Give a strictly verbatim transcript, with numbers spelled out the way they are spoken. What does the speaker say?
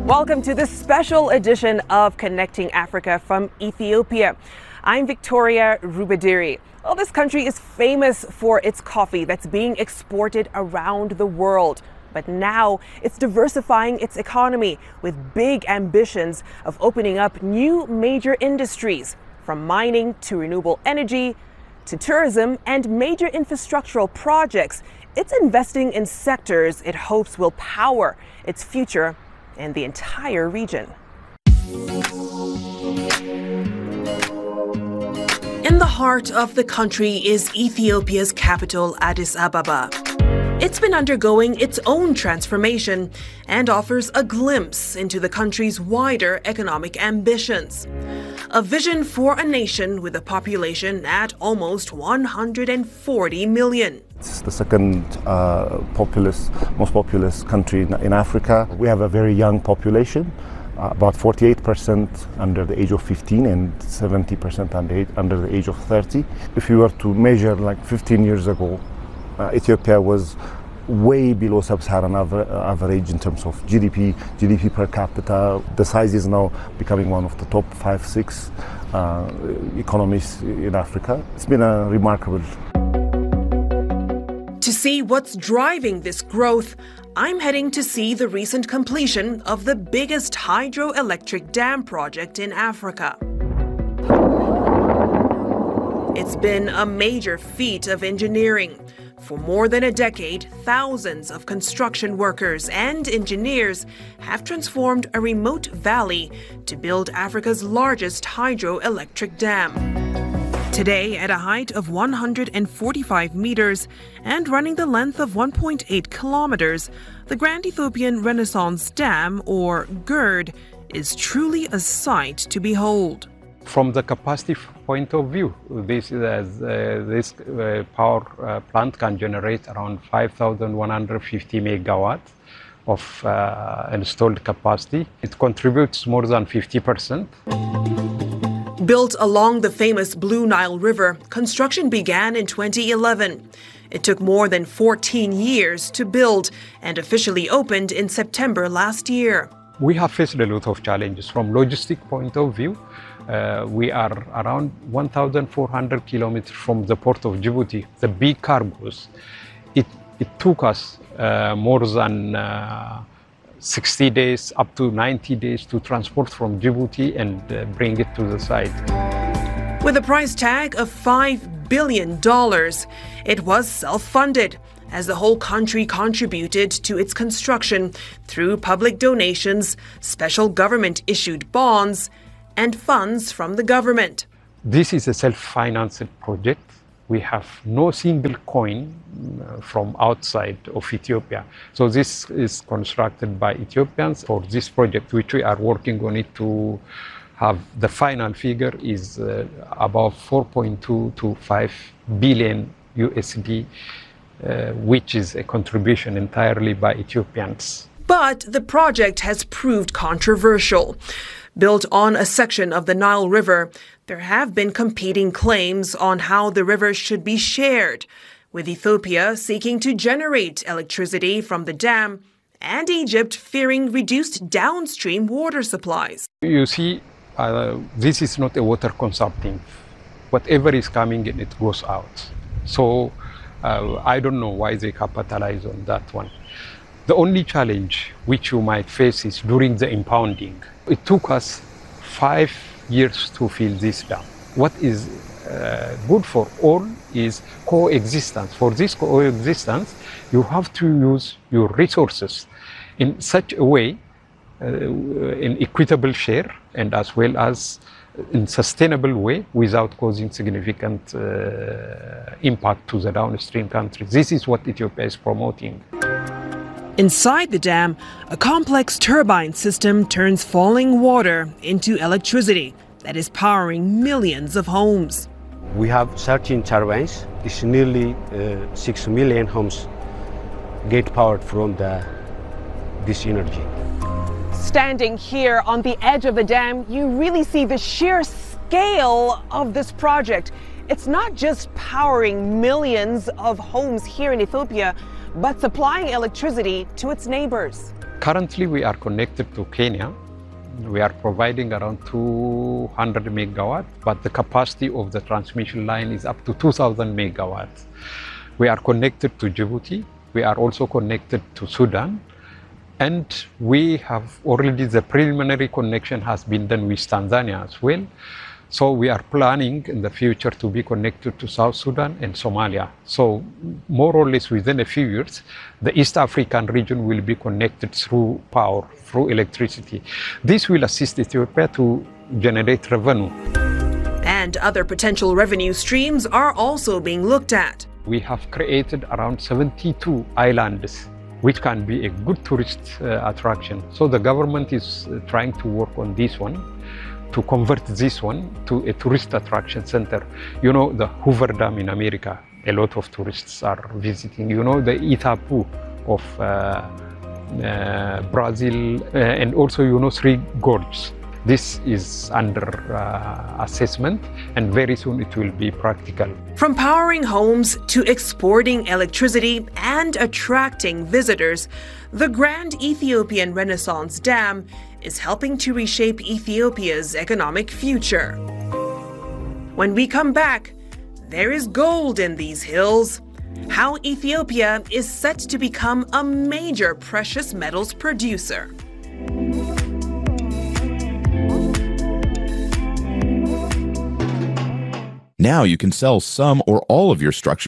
Welcome to this special edition of Connecting Africa from Ethiopia. I'm Victoria Rubadiri. Well, this country is famous for its coffee that's being exported around the world. But now it's diversifying its economy with big ambitions of opening up new major industries, from mining to renewable energy to tourism and major infrastructural projects. It's investing in sectors it hopes will power its future and the entire region. In the heart of the country is Ethiopia's capital, Addis Ababa. It's been undergoing its own transformation and offers a glimpse into the country's wider economic ambitions. A vision for a nation with a population at almost one hundred forty million. It's the second uh, populous, most populous country in, in Africa. We have a very young population, uh, about forty-eight percent under the age of fifteen and seventy percent under, under the age of thirty. If you were to measure like fifteen years ago, uh, Ethiopia was way below sub-Saharan aver- average in terms of G D P, G D P per capita. The size is now becoming one of the top five, six uh, economies in Africa. It's been a remarkable. To see what's driving this growth, I'm heading to see the recent completion of the biggest hydroelectric dam project in Africa. It's been a major feat of engineering. For more than a decade, thousands of construction workers and engineers have transformed a remote valley to build Africa's largest hydroelectric dam. Today, at a height of one hundred forty-five meters and running the length of one point eight kilometers, the Grand Ethiopian Renaissance Dam, or GERD, is truly a sight to behold. From the capacity point of view, this, uh, this uh, power uh, plant can generate around five thousand one hundred fifty megawatts of uh, installed capacity. It contributes more than fifty percent. Built along the famous Blue Nile River, construction began in twenty eleven. It took more than fourteen years to build and officially opened in September last year. We have faced a lot of challenges from logistic point of view. Uh, we are around one thousand four hundred kilometers from the port of Djibouti, the big cargoes. It, it took us uh, more than uh, sixty days, up to ninety days to transport from Djibouti and uh, bring it to the site. With a price tag of five billion dollars, it was self-funded, as the whole country contributed to its construction through public donations, special government-issued bonds, and funds from the government. This is a self-financed project. We have no single coin from outside of Ethiopia. So this is constructed by Ethiopians for this project, which we are working on it to have the final figure is uh, about four point two to five billion U S D, uh, which is a contribution entirely by Ethiopians. But the project has proved controversial. Built on a section of the Nile River, there have been competing claims on how the river should be shared, with Ethiopia seeking to generate electricity from the dam and Egypt fearing reduced downstream water supplies. You see, uh, this is not a water consumpting. Whatever is coming in, it goes out. So uh, I don't know why they capitalize on that one. The only challenge which you might face is during the impounding. It took us five years to fill this dam. What is uh, good for all is coexistence. For this coexistence, you have to use your resources in such a way, uh, in equitable share, and as well as in sustainable way without causing significant uh, impact to the downstream countries. This is what Ethiopia is promoting. Inside the dam, a complex turbine system turns falling water into electricity that is powering millions of homes. We have thirteen turbines. It's nearly uh, six million homes get powered from the, this energy. Standing here on the edge of the dam, you really see the sheer scale of this project. It's not just powering millions of homes here in Ethiopia, but supplying electricity to its neighbors. Currently, we are connected to Kenya. We are providing around two hundred megawatts, but the capacity of the transmission line is up to two thousand megawatts. We are connected to Djibouti. We are also connected to Sudan. And we have already, the preliminary connection has been done with Tanzania as well. So we are planning in the future to be connected to South Sudan and Somalia. So more or less within a few years, the East African region will be connected through power, through electricity. This will assist Ethiopia to generate revenue. And other potential revenue streams are also being looked at. We have created around seventy-two islands, which can be a good tourist uh, attraction. So the government is uh, trying to work on this one, to convert this one to a tourist attraction center. You know, the Hoover Dam in America, a lot of tourists are visiting. You know, the Itapu of uh, uh, Brazil, uh, and also, you know, Three Gorges. This is under uh, assessment, and very soon it will be practical. From powering homes to exporting electricity and attracting visitors, the Grand Ethiopian Renaissance Dam is helping to reshape Ethiopia's economic future. When we come back, there is gold in these hills. How Ethiopia is set to become a major precious metals producer. Now you can sell some or all of your structures